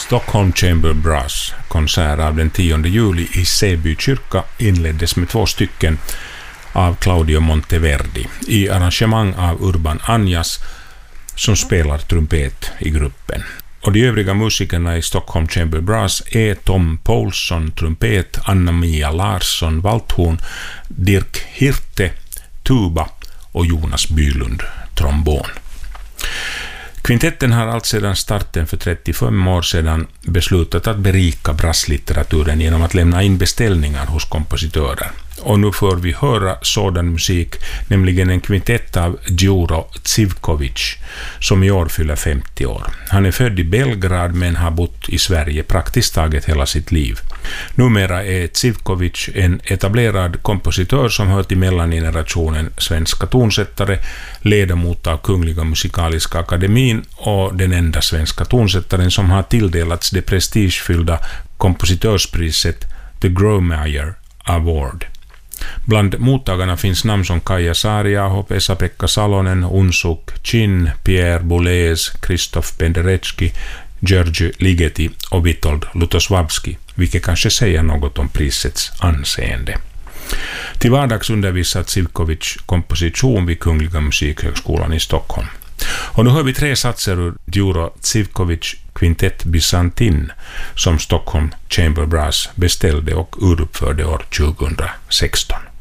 Stockholm Chamber Brass konsert av den 10 juli i Säby kyrka inleddes med 2 stycken av Claudio Monteverdi i arrangemang av Urban Anjas som spelar trumpet i gruppen. Och de övriga musikerna i Stockholm Chamber Brass är Tom Paulsson trumpet, Anna-Mia Larsson valthorn, Dirk Hirte tuba och Jonas Bylund trombon. Kvintetten har allt sedan starten för 35 år sedan beslutat att berika brasslitteraturen genom att lämna in beställningar hos kompositörer. Och nu får vi höra sådan musik, nämligen en kvintett av Đuro Civković som i år fyller 50 år. Han är född i Belgrad men har bott i Sverige praktiskt taget hela sitt liv. Numera är Civković en etablerad kompositör som hör till mellangenerationen svenska tonsättare, ledamot av Kungliga Musikaliska Akademin och den enda svenska tonsättaren som har tilldelats det prestigefyllda kompositörspriset The Gromeyer Award. Bland mottagarna finns namn som Kaija Saariaho, Esa-Pekka Salonen, Unsuk Chin, Pierre Boulez, Krzysztof Penderecki, Georgi Ligeti och Witold Lutosławski, vilket kanske säger något om prisets anseende. Till vardags undervisar Civković komposition vid Kungliga Musikhögskolan i Stockholm. Och nu hör vi 3 satser ur Đuro Civković Kvintett Byzantin som Stockholm Chamber Brass beställde och uruppförde år 2016.